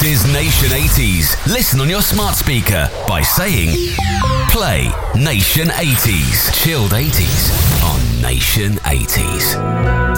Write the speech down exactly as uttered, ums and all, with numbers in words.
This is Nation eighties. Listen on your smart speaker by saying, play Nation eighties. Chilled eighties on Nation eighties.